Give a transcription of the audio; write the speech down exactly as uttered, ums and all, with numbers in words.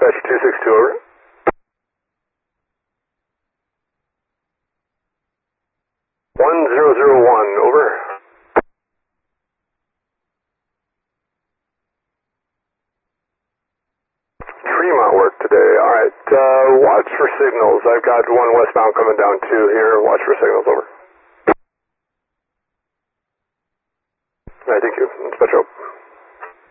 Dispatch two six two, over. one zero zero one, over. Tremont work today. Alright, uh, watch for signals. I've got one westbound coming down two here. Watch for signals, over. Alright, thank you. Dispatch out.